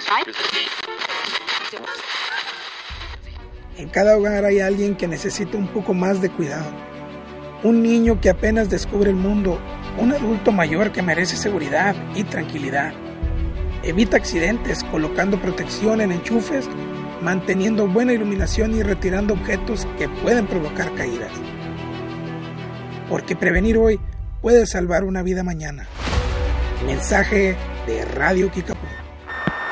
En cada hogar hay alguien que necesita un poco más de cuidado. Un niño que apenas descubre el mundo, un adulto mayor que merece seguridad y tranquilidad. Evita accidentes colocando protección en enchufes, manteniendo buena iluminación y retirando objetos que pueden provocar caídas. Porque prevenir hoy puede salvar una vida mañana. Mensaje de Radio Kickapoo.